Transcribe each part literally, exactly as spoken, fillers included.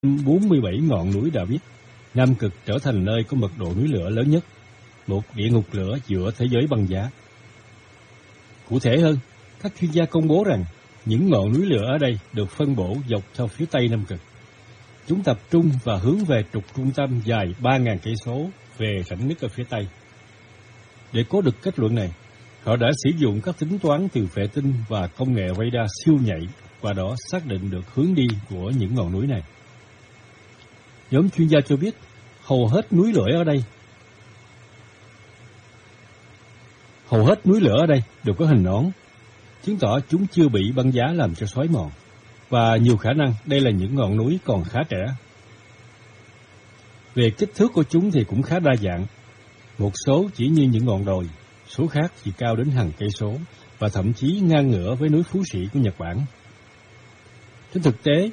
bốn mươi bảy ngọn núi đã biết, Nam Cực trở thành nơi có mật độ núi lửa lớn nhất, một địa ngục lửa giữa thế giới băng giá. Cụ thể hơn, các chuyên gia công bố rằng những ngọn núi lửa ở đây được phân bổ dọc theo phía tây Nam Cực. Chúng tập trung và hướng về trục trung tâm dài ba nghìn cây số về rãnh nứt ở phía tây. Để có được kết luận này, họ đã sử dụng các tính toán từ vệ tinh và công nghệ radar siêu nhạy, qua đó xác định được hướng đi của những ngọn núi này. Nhóm chuyên gia cho biết, hầu hết núi lửa ở đây hầu hết núi lửa ở đây đều có hình nón, chứng tỏ chúng chưa bị băng giá làm cho xói mòn, và nhiều khả năng đây là những ngọn núi còn khá trẻ. Về kích thước của chúng thì cũng khá đa dạng, một số chỉ như những ngọn đồi, số khác thì cao đến hàng cây số, và thậm chí ngang ngửa với núi Phú Sĩ của Nhật Bản. Trên thực tế,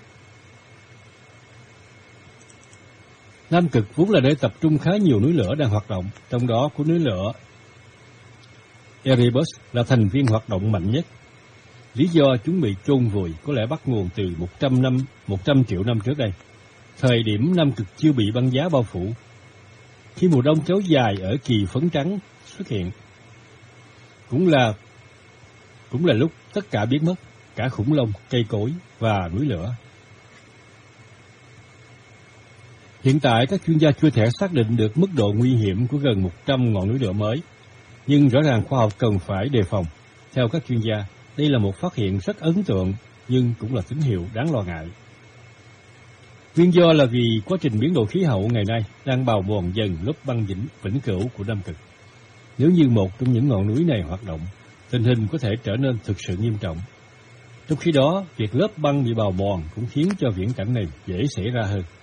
Nam Cực vốn là nơi tập trung khá nhiều núi lửa đang hoạt động, trong đó có núi lửa Erebus là thành viên hoạt động mạnh nhất. Lý do chúng bị chôn vùi có lẽ bắt nguồn từ một trăm năm, một trăm triệu năm trước đây, thời điểm Nam Cực chưa bị băng giá bao phủ. Khi mùa đông kéo dài ở kỳ phấn trắng xuất hiện, cũng là cũng là lúc tất cả biến mất, cả khủng long, cây cối và núi lửa. Hiện tại, các chuyên gia chưa thể xác định được mức độ nguy hiểm của gần một trăm ngọn núi lửa mới, nhưng rõ ràng khoa học cần phải đề phòng. Theo các chuyên gia, đây là một phát hiện rất ấn tượng, nhưng cũng là tín hiệu đáng lo ngại. Nguyên do là vì quá trình biến đổi khí hậu ngày nay đang bào mòn dần lớp băng vĩnh, vĩnh cửu của Nam Cực. Nếu như một trong những ngọn núi này hoạt động, tình hình có thể trở nên thực sự nghiêm trọng. Trong khi đó, việc lớp băng bị bào mòn cũng khiến cho viễn cảnh này dễ xảy ra hơn.